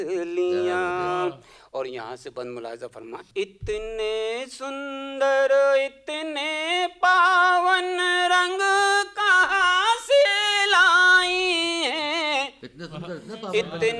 लिया। और यहाँ से बंद मुलाजा फरमा, इतने सुंदर इतने पावन रंग कहाँ से लाई है, इतने सुंदर इतने